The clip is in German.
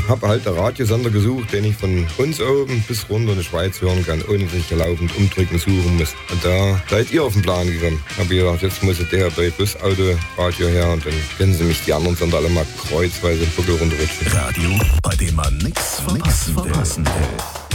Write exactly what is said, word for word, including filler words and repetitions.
habe halt einen Radiosender gesucht, den ich von uns oben bis runter in die Schweiz hören kann, ohne dass ich laufend umdrücken suchen muss. Und da seid ihr auf den Plan gekommen. Habe ich gedacht, jetzt muss ich der bei Bus Auto Radio her und dann können sie mich die anderen Sender alle mal kreuzweise im Buckel runterrutschen. Radio, bei dem man nichts verpassen will.